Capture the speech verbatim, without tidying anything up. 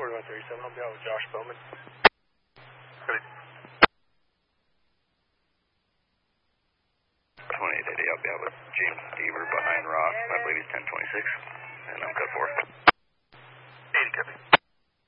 forty-one thirty-seven, I'll be out with Josh Bowman. twenty-eight eighty, I'll be out with James Deaver behind Rock. I believe he's ten twenty-six, and I'm cut four.